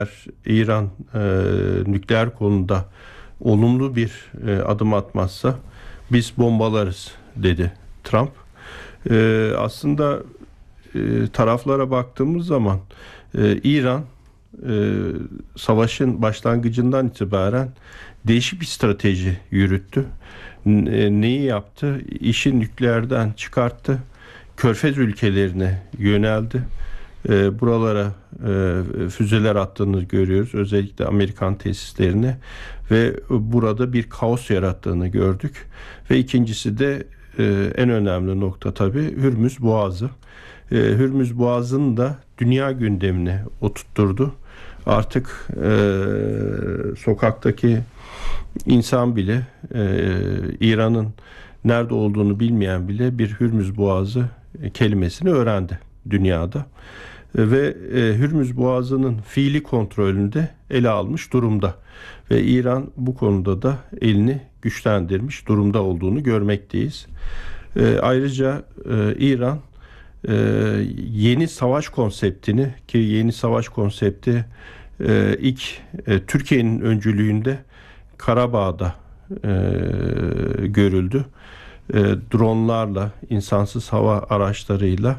İran nükleer konuda olumlu bir adım atmazsa biz bombalarız dedi Trump. Aslında taraflara baktığımız zaman İran savaşın başlangıcından itibaren değişik bir strateji yürüttü. Neyi yaptı? İşi nükleerden çıkarttı. Körfez ülkelerine yöneldi. Buralara füzeler attığını görüyoruz. Özellikle Amerikan tesislerine ve burada bir kaos yarattığını gördük. Ve ikincisi de en önemli nokta tabii Hürmüz Boğazı. Hürmüz Boğazı'nı da dünya gündemine oturtturdu. Artık sokaktaki insan bile İran'ın nerede olduğunu bilmeyen bile bir Hürmüz Boğazı kelimesini öğrendi dünyada. Ve Hürmüz Boğazı'nın fiili kontrolünü de ele almış durumda. Ve İran bu konuda da elini güçlendirmiş durumda olduğunu görmekteyiz. Ayrıca İran yeni savaş konseptini, ki yeni savaş konsepti ilk Türkiye'nin öncülüğünde Karabağ'da görüldü. Dronlarla, insansız hava araçlarıyla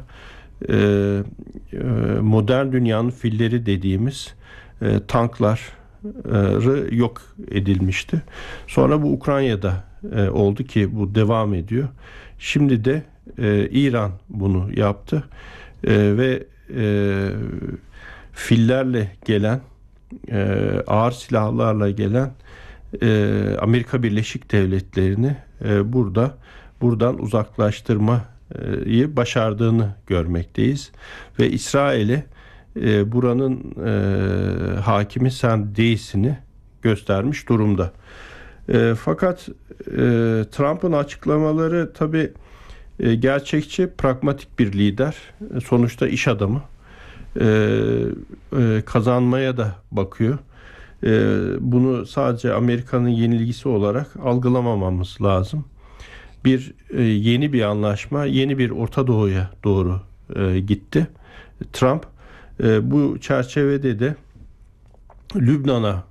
modern dünyanın filleri dediğimiz tankları yok edilmişti. Sonra bu Ukrayna'da oldu ki bu devam ediyor. Şimdi de İran bunu yaptı ve fillerle gelen, ağır silahlarla gelen Amerika Birleşik Devletleri'ni buradan uzaklaştırmayı başardığını görmekteyiz ve İsrail'e buranın hakimi sen değilsini göstermiş durumda. Fakat Trump'ın açıklamaları tabii gerçekçi, pragmatik bir lider. Sonuçta iş adamı. Kazanmaya da bakıyor. Bunu sadece Amerika'nın yenilgisi olarak algılamamamız lazım. Yeni bir anlaşma, yeni bir Orta Doğu'ya doğru gitti Trump. Bu çerçevede de Lübnan'a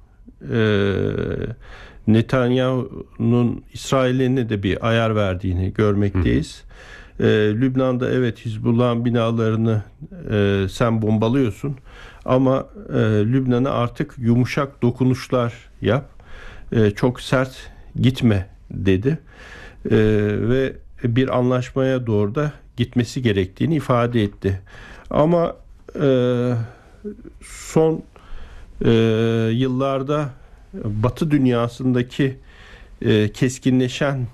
Netanyahu'nun İsrail'e de bir ayar verdiğini görmekteyiz. Lübnan'da evet Hizbullah'ın binalarını sen bombalıyorsun ama Lübnan'a artık yumuşak dokunuşlar yap. Çok sert gitme dedi. Ve bir anlaşmaya doğru da gitmesi gerektiğini ifade etti. Ama son yıllarda Batı dünyasındaki keskinleşen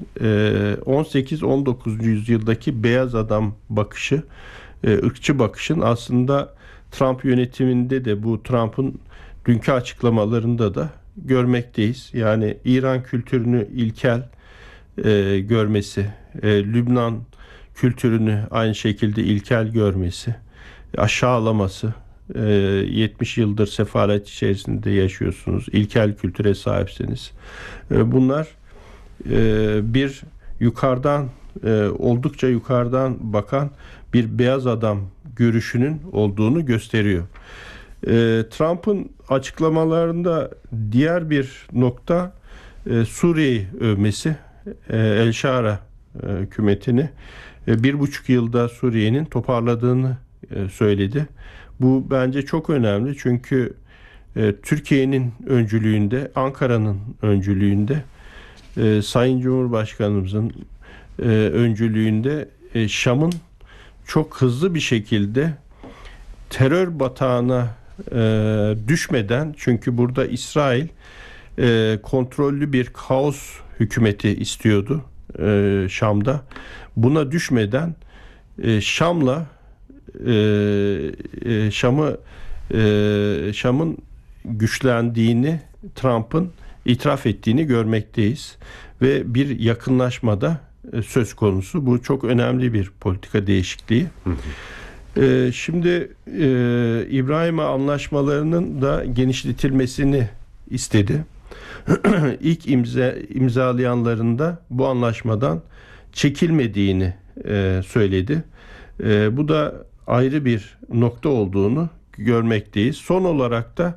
18-19. yüzyıldaki beyaz adam bakışı, ırkçı bakışın aslında Trump yönetiminde de bu Trump'ın dünkü açıklamalarında da görmekteyiz. Yani İran kültürünü ilkel görmesi, Lübnan kültürünü aynı şekilde ilkel görmesi, aşağılaması, 70 yıldır sefalet içerisinde yaşıyorsunuz, ilkel kültüre sahipsiniz. Bunlar bir yukarıdan oldukça yukarıdan bakan bir beyaz adam görüşünün olduğunu gösteriyor. Trump'ın açıklamalarında diğer bir nokta Suriye'yi övmesi, El-Şara hükümetini 1,5 yılda Suriye'nin toparladığını söyledi. Bu bence çok önemli çünkü Türkiye'nin öncülüğünde, Ankara'nın öncülüğünde, Sayın Cumhurbaşkanımızın öncülüğünde Şam'ın çok hızlı bir şekilde terör batağına düşmeden, çünkü burada İsrail kontrollü bir kaos hükümeti istiyordu Şam'da. Buna düşmeden Şam'ın güçlendiğini Trump'ın itiraf ettiğini görmekteyiz ve bir yakınlaşmada söz konusu. Bu çok önemli bir politika değişikliği. Şimdi İbrahim anlaşmalarının da genişletilmesini istedi. İlk imzalayanların da bu anlaşmadan çekilmediğini söyledi. Bu da ayrı bir nokta olduğunu görmekteyiz. Son olarak da